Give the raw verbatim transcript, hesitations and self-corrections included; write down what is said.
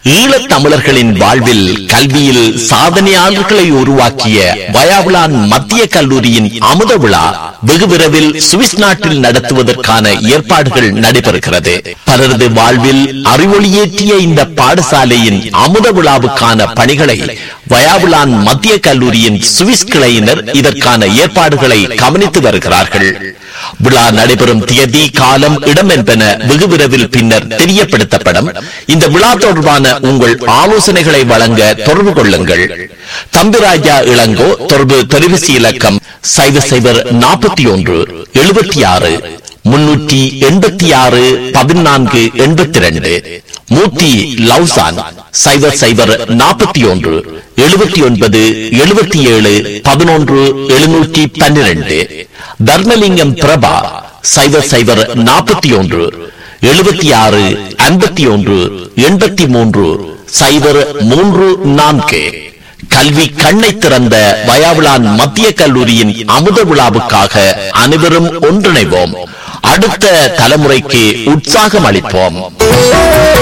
ஈழத் தமிழர்களின் வாழ்வில் கல்வியில் சாதனையாளர்களை உருவாக்கிய வயாவுலான் மத்திய கல்லூரியின் அமுத விழா வெகு விரைவில் சுவிஸ் நாட்டில் நடத்துவதற்கான ஏற்பாடுகள் நடைபெறுகிறது. பலரது வாழ்வில் அறிவொளியேற்றிய இந்த பாடசாலையின் அமுத விழாவுக்கான பணிகளை வயாவுலான் மத்திய கல்லூரியின் சுவிஸ் கிளையினர் இதற்கான ஏற்பாடுகளை கவனித்து வருகிறார்கள். விழா நடைபெறும் தேதி, காலம், இடம் என்பன வெகு விரைவில் பின்னர் தெரியப்படுத்தப்படும். இந்த விழா தொடர்பான உங்கள் ஆலோசனைகளை வழங்க தொடர்பு கொள்ளுங்கள். தம்பிராஜா இளங்கோ. தொடர்பு தொலைபேசி இலக்கம் சைவர் சைவர் நாற்பத்தி ஒன்று எழுபத்தி ஆறு முன்னூற்றி எண்பத்தி ஆறு பதினான்கு எண்பத்தி ரெண்டு. மூர்த்தி லவ்சான் சைவர் சைவர் நாற்பத்தி ஒன்று எழுபத்தி ஒன்பது எழுபத்தி ஏழு பதினொன்று எழுநூற்றி பன்னிரண்டு. தர்மலிங்கம் பிரபா சைவர் சைவர் நாற்பத்தி ஒன்று எழுபத்தி ஆறு ஐம்பத்தி ஒன்று எண்பத்தி மூன்று சைவர் மூன்று நான்கு. கல்வி கண்ணை திறந்த வயாவுலான் மத்திய கல்லூரியின் அமுத விழாவுக்காக அனைவரும் ஒன்றிணைவோம். அடுத்த தலைமுறைக்கு உற்சாகம் அளிப்போம்.